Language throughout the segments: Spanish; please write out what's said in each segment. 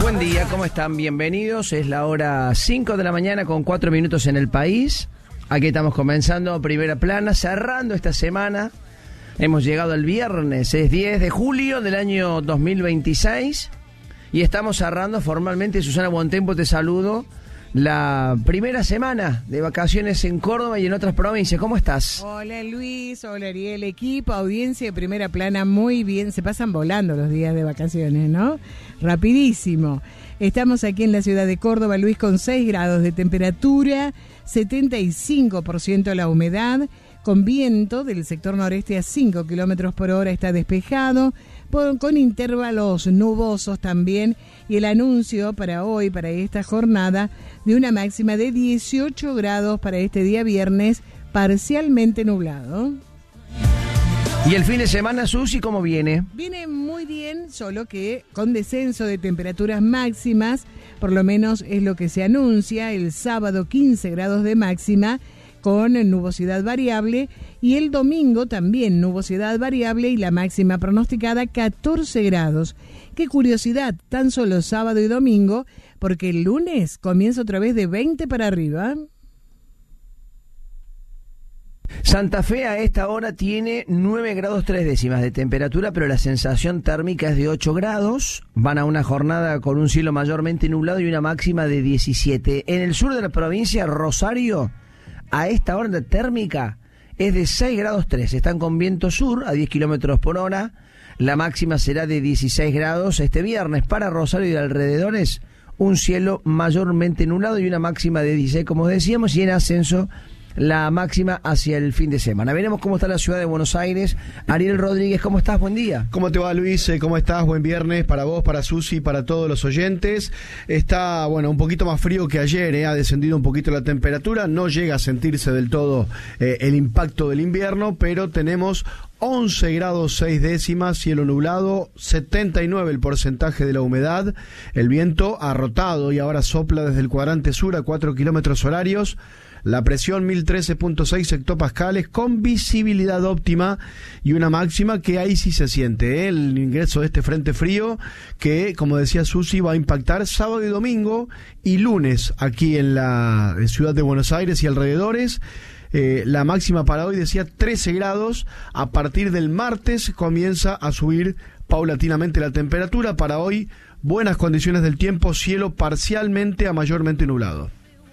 Buen día, ¿cómo están? Bienvenidos. Es la hora 5 de la mañana con 4 minutos en el país. Aquí estamos comenzando Primera Plana, cerrando esta semana. Hemos llegado al viernes, es 10 de julio del año 2026. Y estamos cerrando formalmente, Susana Bontempo, te saludo, la primera semana de vacaciones en Córdoba y en otras provincias. ¿Cómo estás? Hola Luis, hola Ariel, equipo, audiencia de Primera Plana, muy bien. Se pasan volando los días de vacaciones, ¿no? Rapidísimo. Estamos aquí en la ciudad de Córdoba, Luis, con 6 grados de temperatura, 75% la humedad, con viento del sector noreste a 5 kilómetros por hora, está despejado, con intervalos nubosos también, y el anuncio para hoy, para esta jornada, de una máxima de 18 grados para este día viernes, parcialmente nublado. ¿Y el fin de semana, Susi, cómo viene? Viene muy bien, solo que con descenso de temperaturas máximas, por lo menos es lo que se anuncia. El sábado 15 grados de máxima, con nubosidad variable, y el domingo también nubosidad variable y la máxima pronosticada 14 grados. Qué curiosidad, tan solo sábado y domingo, porque el lunes comienza otra vez de 20 para arriba. Santa Fe a esta hora tiene 9 grados 3 décimas de temperatura, pero la sensación térmica es de 8 grados. Van a una jornada con un cielo mayormente nublado y una máxima de 17. En el sur de la provincia, Rosario, a esta hora la térmica es de 6 grados 3. Están con viento sur a 10 kilómetros por hora. La máxima será de 16 grados. Este viernes para Rosario y de alrededores, un cielo mayormente nublado y una máxima de 16, como decíamos, y en ascenso la máxima hacia el fin de semana. Veremos cómo está la ciudad de Buenos Aires. Ariel Rodríguez, ¿cómo estás? Buen día. ¿Cómo te va, Luis? ¿Cómo estás? Buen viernes para vos, para Susi, para todos los oyentes. Está, un poquito más frío que ayer, ha descendido un poquito la temperatura. No llega a sentirse del todo el impacto del invierno, pero tenemos 11 grados 6 décimas, cielo nublado, 79 el porcentaje de la humedad. El viento ha rotado y ahora sopla desde el cuadrante sur a 4 kilómetros horarios. La presión 1013.6 hectopascales, con visibilidad óptima y una máxima que ahí sí se siente, el ingreso de este frente frío que, como decía Susi, va a impactar sábado y domingo y lunes aquí en la ciudad de Buenos Aires y alrededores. La máxima para hoy decía 13 grados. A partir del martes comienza a subir paulatinamente la temperatura. Para hoy, buenas condiciones del tiempo, cielo parcialmente a mayormente nublado.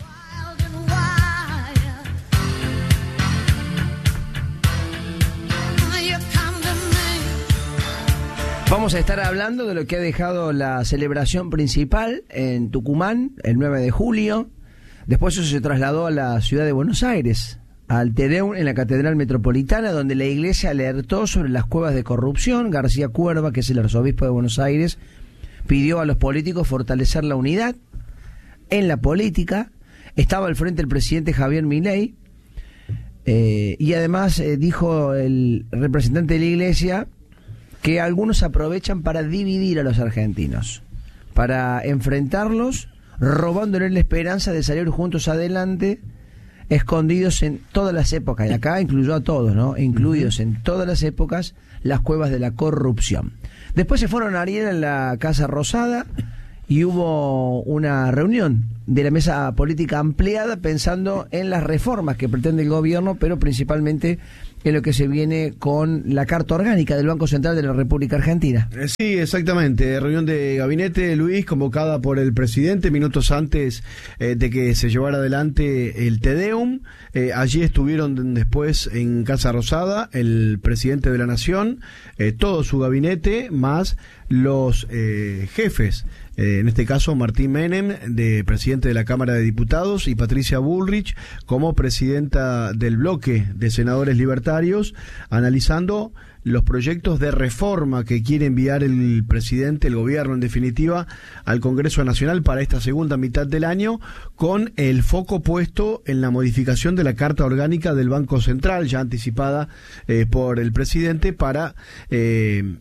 Vamos a estar hablando de lo que ha dejado la celebración principal en Tucumán, el 9 de julio. Después eso se trasladó a la ciudad de Buenos Aires, al Te Deum en la Catedral Metropolitana, donde la iglesia alertó sobre las cuevas de corrupción. García Cuerva, que es el arzobispo de Buenos Aires, pidió a los políticos fortalecer la unidad en la política. Estaba al frente el presidente Javier Milei, y además dijo el representante de la iglesia que algunos aprovechan para dividir a los argentinos, para enfrentarlos, robándoles la esperanza de salir juntos adelante, escondidos en todas las épocas, y acá incluyó a todos, ¿no? Incluidos en todas las épocas, las cuevas de la corrupción. Después se fueron a Ariel en la Casa Rosada y hubo una reunión de la mesa política ampliada pensando en las reformas que pretende el gobierno, pero principalmente en lo que se viene con la Carta Orgánica del Banco Central de la República Argentina. Sí, exactamente. Reunión de gabinete, Luis, convocada por el presidente minutos antes de que se llevara adelante el Te Deum. Allí estuvieron después en Casa Rosada el presidente de la Nación, todo su gabinete, más los jefes. En este caso Martín Menem, de presidente de la Cámara de Diputados, y Patricia Bullrich como presidenta del bloque de senadores libertarios, analizando los proyectos de reforma que quiere enviar el presidente, el gobierno en definitiva, al Congreso Nacional para esta segunda mitad del año, con el foco puesto en la modificación de la Carta Orgánica del Banco Central, ya anticipada por el presidente, para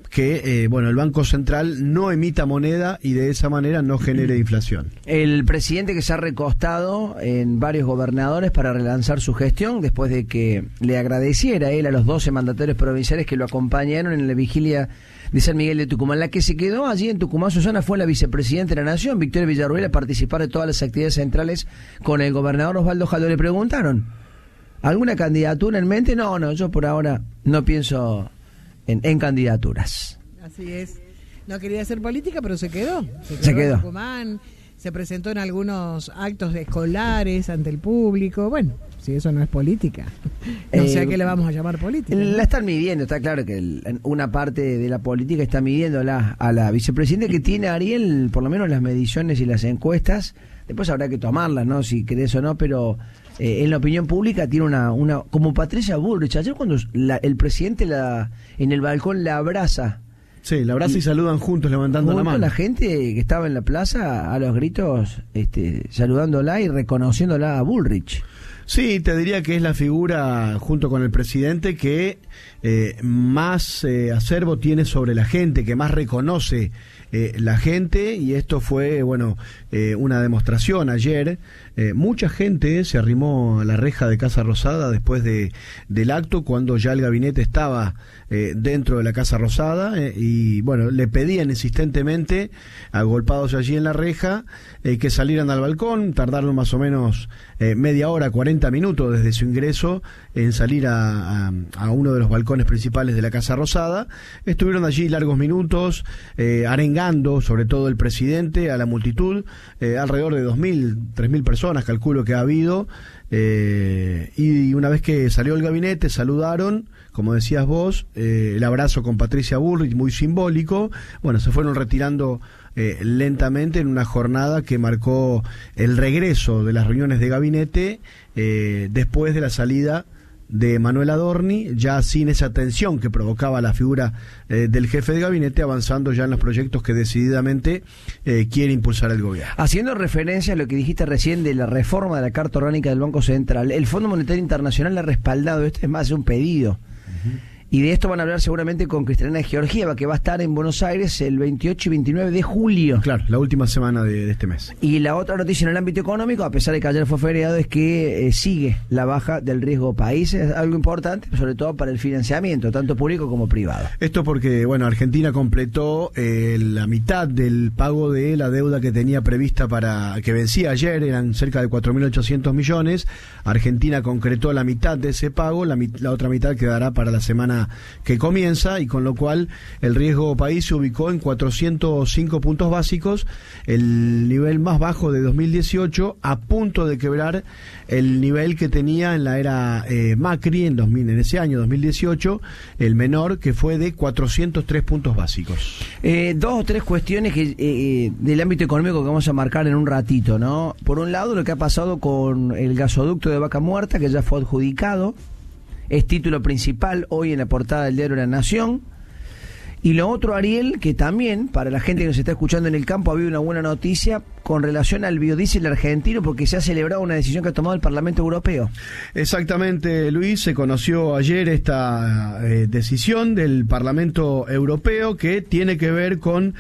que el Banco Central no emita moneda y de esa manera no genere inflación. El presidente que se ha recostado en varios gobernadores para relanzar su gestión, después de que le agradeciera él a los 12 mandatarios provinciales que lo acompañaron en la vigilia de San Miguel de Tucumán. La que se quedó allí en Tucumán, Susana, fue la vicepresidenta de la Nación, Victoria Villarruel, a participar de todas las actividades centrales con el gobernador Osvaldo Jaldo. Le preguntaron, ¿alguna candidatura en mente? No, yo por ahora no pienso en candidaturas. Así es. No quería hacer política, pero se quedó. Se quedó. En Tucumán, se presentó en algunos actos escolares ante el público. Bueno, si eso no es política, no sé a qué le vamos a llamar política, ¿no? La están midiendo, está claro que una parte de la política está midiéndola a la vicepresidenta, que tiene, Ariel, por lo menos las mediciones y las encuestas. Después habrá que tomarlas, ¿no? Si querés o no, pero en la opinión pública tiene una como Patricia Bullrich. Ayer cuando el presidente en el balcón la abraza. Sí, la abraza y saludan juntos levantando la mano. La gente que estaba en la plaza a los gritos saludándola y reconociéndola a Bullrich. Sí, te diría que es la figura, junto con el presidente, que más acervo tiene sobre la gente, que más reconoce la gente, y esto fue, una demostración ayer. Mucha gente se arrimó a la reja de Casa Rosada después del acto, cuando ya el gabinete estaba dentro de la Casa Rosada, y le pedían insistentemente, agolpados allí en la reja, que salieran al balcón. Tardaron más o menos media hora, 40 minutos desde su ingreso en salir a uno de los balcones principales de la Casa Rosada. Estuvieron allí largos minutos, arengando sobre todo el presidente a la multitud, alrededor de 2.000, 3.000 personas calculo que ha habido, y una vez que salió el gabinete saludaron, como decías vos, el abrazo con Patricia Bullrich, muy simbólico. Se fueron retirando lentamente en una jornada que marcó el regreso de las reuniones de gabinete después de la salida de Manuel Adorni, ya sin esa tensión que provocaba la figura del jefe de gabinete, avanzando ya en los proyectos que decididamente quiere impulsar el gobierno. Haciendo referencia a lo que dijiste recién de la reforma de la Carta Orgánica del Banco Central, el Fondo Monetario Internacional ha respaldado esto, es más, un pedido. Y de esto van a hablar seguramente con Cristalina Georgieva, que va a estar en Buenos Aires el 28 y 29 de julio. Claro, la última semana de este mes. Y la otra noticia en el ámbito económico, a pesar de que ayer fue feriado, es que sigue la baja del riesgo país. Es algo importante, sobre todo para el financiamiento, tanto público como privado. Esto porque, Argentina completó la mitad del pago de la deuda que tenía prevista que vencía ayer, eran cerca de 4.800 millones. Argentina concretó la mitad de ese pago, la otra mitad quedará para la semana que comienza, y con lo cual el riesgo país se ubicó en 405 puntos básicos, el nivel más bajo de 2018, a punto de quebrar el nivel que tenía en la era Macri en ese año 2018, el menor, que fue de 403 puntos básicos. Dos o tres cuestiones del ámbito económico que vamos a marcar en un ratito, ¿no? Por un lado, lo que ha pasado con el gasoducto de Vaca Muerta, que ya fue adjudicado. Es título principal hoy en la portada del diario La Nación. Y lo otro, Ariel, que también para la gente que nos está escuchando en el campo ha habido una buena noticia con relación al biodiesel argentino, porque se ha celebrado una decisión que ha tomado el Parlamento Europeo. Exactamente, Luis, se conoció ayer esta decisión del Parlamento Europeo, que tiene que ver con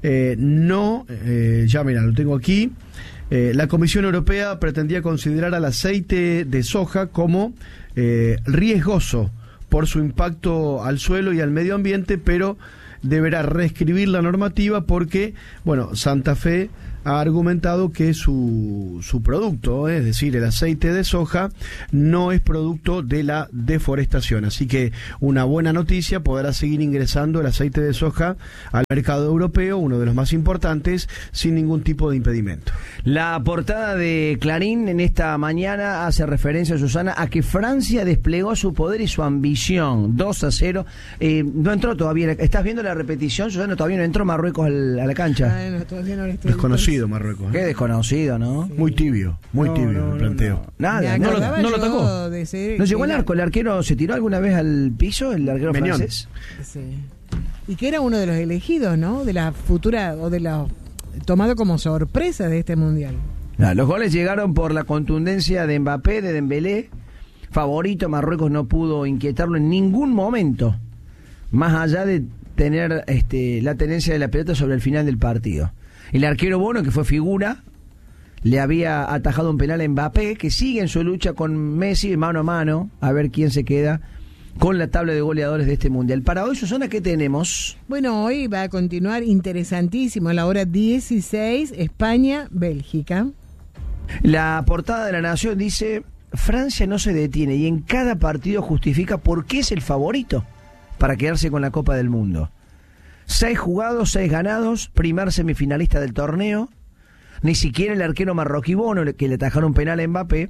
ya mira, lo tengo aquí. La Comisión Europea pretendía considerar al aceite de soja como riesgoso por su impacto al suelo y al medio ambiente, pero deberá reescribir la normativa porque, Santa Fe ha argumentado que su producto, es decir, el aceite de soja, no es producto de la deforestación. Así que una buena noticia, podrá seguir ingresando el aceite de soja al mercado europeo, uno de los más importantes, sin ningún tipo de impedimento. La portada de Clarín en esta mañana hace referencia, Susana, a que Francia desplegó su poder y su ambición. 2-0. No entró todavía. ¿Estás viendo la repetición, Susana? Todavía no entró Marruecos a la cancha. Todavía no estoy. Desconocido Marruecos. Qué desconocido, ¿no? Sí. Muy tibio el planteo. Nada, no lo tocó. ¿No llegó al arco? ¿El arquero se tiró alguna vez al piso, el arquero Meñón. francés? Sí. Y que era uno de los elegidos, ¿no? De la futura, o de la tomado como sorpresa de este mundial. Los goles llegaron por la contundencia de Mbappé, de Dembélé. Favorito, Marruecos no pudo inquietarlo en ningún momento, más allá de tener la tenencia de la pelota sobre el final del partido. El arquero Bono, que fue figura, le había atajado un penal a Mbappé, que sigue en su lucha con Messi mano a mano, a ver quién se queda con la tabla de goleadores de este mundial. Para hoy, Susana, ¿qué tenemos? Bueno, hoy va a continuar interesantísimo a la hora 16, España-Bélgica. La portada de La Nación dice: Francia no se detiene y en cada partido justifica por qué es el favorito para quedarse con la Copa del Mundo. 6 jugados, 6 ganados, primer semifinalista del torneo. Ni siquiera el arquero marroquí Bono, que le atajaron penal a Mbappé,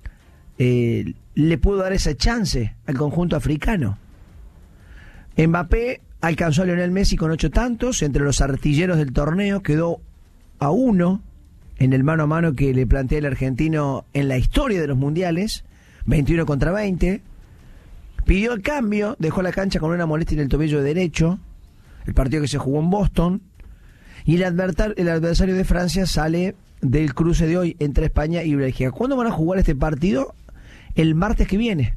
le pudo dar esa chance al conjunto africano. Mbappé alcanzó a Lionel Messi con 8 tantos, entre los artilleros del torneo, quedó a 1 en el mano a mano que le plantea el argentino en la historia de los mundiales, 21 contra 20. Pidió el cambio, dejó la cancha con una molestia en el tobillo derecho, el partido que se jugó en Boston. Y el adversario de Francia sale del cruce de hoy entre España y Bélgica. ¿Cuándo van a jugar este partido? El martes que viene.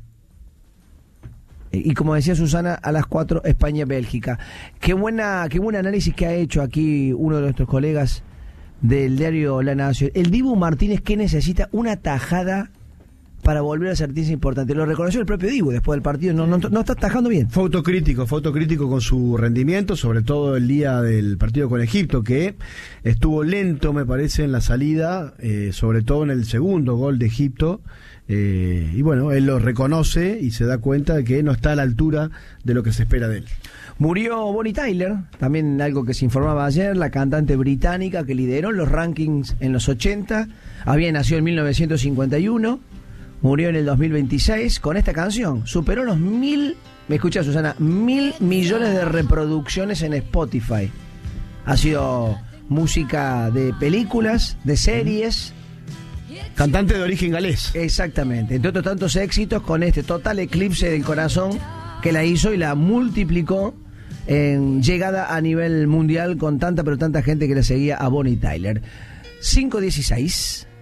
Y como decía Susana, a las 4, España-Bélgica. Qué buen análisis que ha hecho aquí uno de nuestros colegas del diario La Nación. El Dibu Martínez, que necesita una tajada para volver a sentirse importante. Lo reconoció el propio Dibu después del partido. No está atajando bien. Fue autocrítico con su rendimiento, sobre todo el día del partido con Egipto, que estuvo lento, me parece, en la salida, sobre todo en el segundo gol de Egipto. Y bueno, él lo reconoce y se da cuenta de que no está a la altura de lo que se espera de él. Murió Bonnie Tyler, también algo que se informaba ayer, la cantante británica que lideró los rankings en los 80, había nacido en 1951, murió en el 2026 con esta canción, superó los 1.000, me escucha Susana, 1.000 millones de reproducciones en Spotify. Ha sido música de películas, de series. Cantante de origen galés. Exactamente, entre otros tantos éxitos, con este total eclipse del corazón que la hizo y la multiplicó en llegada a nivel mundial con tanta pero tanta gente que le seguía a Bonnie Tyler. 5:16.